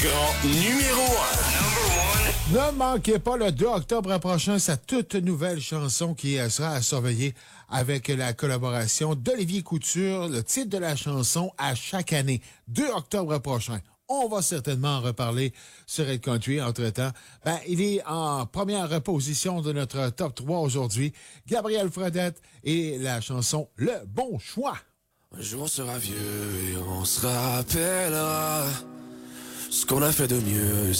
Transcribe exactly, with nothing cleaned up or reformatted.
Grand numéro un. Ne manquez pas le deux octobre prochain sa toute nouvelle chanson qui sera à surveiller avec la collaboration d'Olivier Couture. Le titre de la chanson à chaque année. deux octobre prochain. On va certainement en reparler sur Red Country. Entre-temps, ben, il est en première position de notre top trois aujourd'hui. Gabriel Fredette et la chanson Le Bon Choix. Un jour on sera vieux et on se rappellera ce qu'on a fait de mieux.